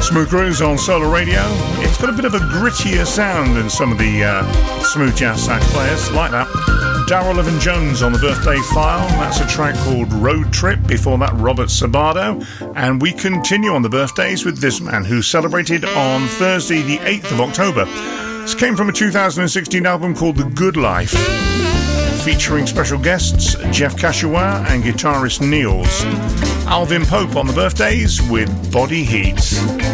Smooth Grooves on Solar Radio. It's got a bit of a grittier sound than some of the smooth jazz sax players, like that. Darryl Evan Jones on the Birthday File. That's a track called Road Trip. Before that, Robert Sabato. And we continue on the birthdays with this man who celebrated on Thursday, the 8th of October. This came from a 2016 album called The Good Life, featuring special guests Jeff Cashua and guitarist Niels. Alvin Pope on the birthdays with Body Heat.